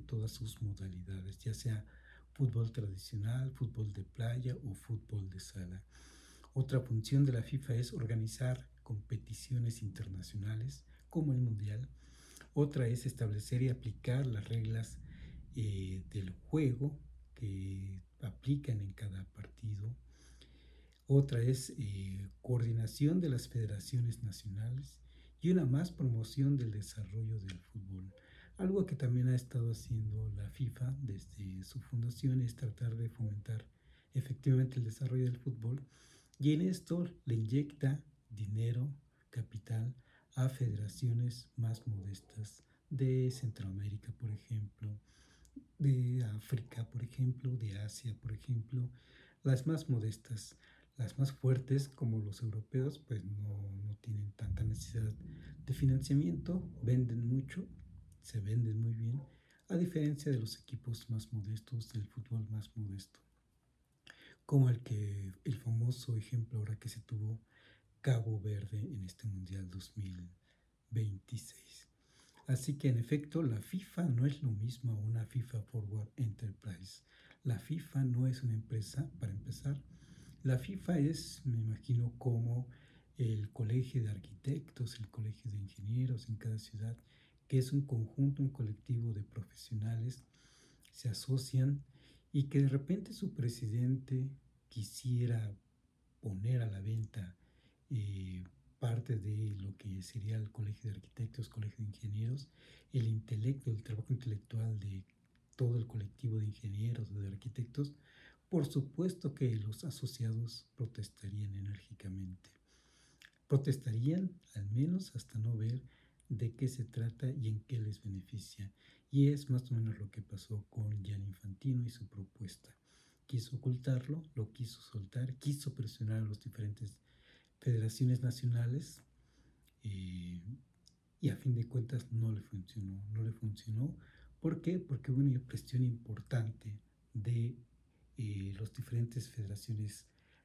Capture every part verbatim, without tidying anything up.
todas sus modalidades, ya sea fútbol tradicional, fútbol de playa o fútbol de sala. Otra función de la FIFA es organizar competiciones internacionales como el Mundial. Otra es establecer y aplicar las reglas eh, del juego que aplican en cada partido. Otra es eh, coordinación de las federaciones nacionales y una más, promoción del desarrollo del fútbol. Algo que también ha estado haciendo la FIFA desde su fundación es tratar de fomentar efectivamente el desarrollo del fútbol, y en esto le inyecta dinero, capital, a federaciones más modestas de Centroamérica, por ejemplo, de África, por ejemplo, de Asia, por ejemplo, las más modestas. Las más fuertes, como los europeos, pues no, no tienen tanta necesidad de financiamiento, venden mucho, se venden muy bien, a diferencia de los equipos más modestos, del fútbol más modesto, como el que el famoso ejemplo ahora que se tuvo Cabo Verde en este Mundial dos mil veintiséis. Así que en efecto la FIFA no es lo mismo a una FIFA Forward Enterprise. La FIFA no es una empresa, para empezar. La FIFA es, me imagino, como el colegio de arquitectos, el colegio de ingenieros en cada ciudad, que es un conjunto, un colectivo de profesionales, se asocian y que de repente su presidente quisiera poner a la venta eh, parte de lo que sería el colegio de arquitectos, colegio de ingenieros, el intelecto, el trabajo intelectual de todo el colectivo de ingenieros o de arquitectos. Por supuesto que los asociados protestarían enérgicamente. Protestarían al menos hasta no ver de qué se trata y en qué les beneficia. Y es más o menos lo que pasó con Gianni Infantino y su propuesta. Quiso ocultarlo, lo quiso soltar, quiso presionar a las diferentes federaciones nacionales eh, y a fin de cuentas no le funcionó. No le funcionó. ¿Por qué? Porque hubo una presión importante de eh, las diferentes federaciones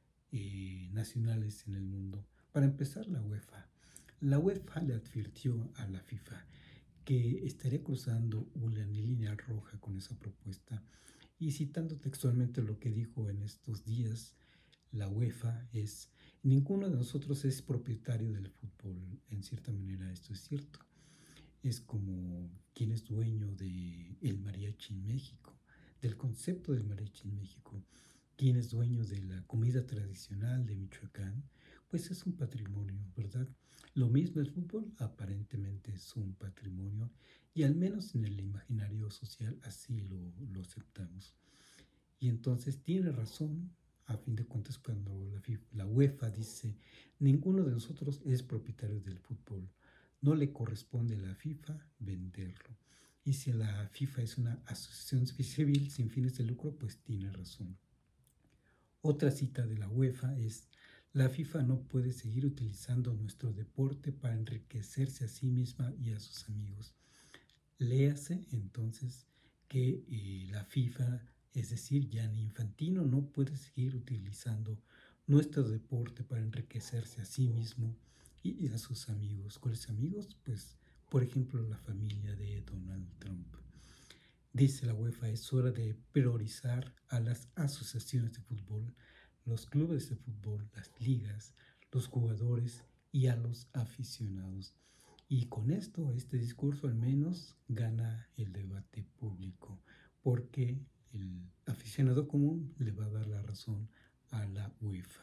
eh, nacionales en el mundo. Para empezar, la UEFA. La UEFA le advirtió a la FIFA que estaría cruzando una línea roja con esa propuesta. Y citando textualmente lo que dijo en estos días, la UEFA es: ninguno de nosotros es propietario del fútbol. En cierta manera esto es cierto. Es como quien es dueño del mariachi en México, del concepto del mariachi en México. Quien es dueño de la comida tradicional de Michoacán, pues es un patrimonio, ¿verdad? Lo mismo el fútbol, aparentemente es un patrimonio, y al menos en el imaginario social así lo, lo aceptamos. Y entonces tiene razón, a fin de cuentas, cuando la, FIFA, la UEFA dice: ninguno de nosotros es propietario del fútbol, no le corresponde a la FIFA venderlo. Y si la FIFA es una asociación civil sin fines de lucro, pues tiene razón. Otra cita de la UEFA es: la FIFA no puede seguir utilizando nuestro deporte para enriquecerse a sí misma y a sus amigos. Léase entonces que eh, la FIFA, es decir, Gianni Infantino, no puede seguir utilizando nuestro deporte para enriquecerse a sí mismo y, y a sus amigos. ¿Cuáles amigos? Pues, por ejemplo, la familia de Donald Trump. Dice la UEFA: es hora de priorizar a las asociaciones de fútbol, los clubes de fútbol, las ligas, los jugadores y a los aficionados. Y con esto, este discurso al menos gana el debate público, porque el aficionado común le va a dar la razón a la UEFA.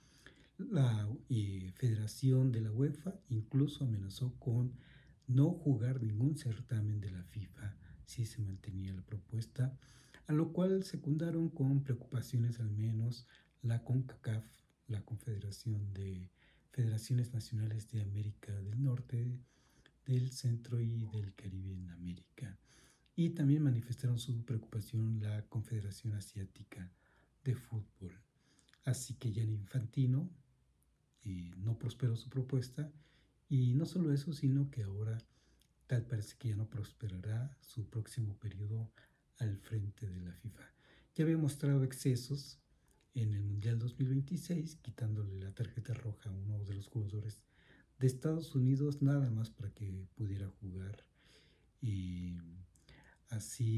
La eh, federación de la UEFA incluso amenazó con no jugar ningún certamen de la FIFA si se mantenía la propuesta, a lo cual secundaron con preocupaciones al menos la CONCACAF, la Confederación de Federaciones Nacionales de América del Norte, del Centro y del Caribe en América. Y también manifestaron su preocupación la Confederación Asiática de Fútbol. Así que Gianni Infantino eh, no prosperó su propuesta, y no solo eso, sino que ahora tal parece que ya no prosperará su próximo periodo al frente de la FIFA. Ya había mostrado excesos en el Mundial dos mil veintiséis, quitándole la tarjeta roja a uno de los jugadores de Estados Unidos, nada más para que pudiera jugar, y así